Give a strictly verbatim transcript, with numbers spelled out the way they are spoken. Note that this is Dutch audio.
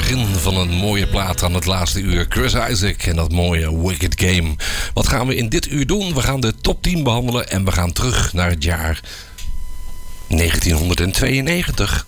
begin van een mooie plaat aan het laatste uur. Chris Isaak en dat mooie Wicked Game. Wat gaan we in dit uur doen? We gaan de top tien behandelen en we gaan terug naar het jaar negentienhonderdtweeënnegentig.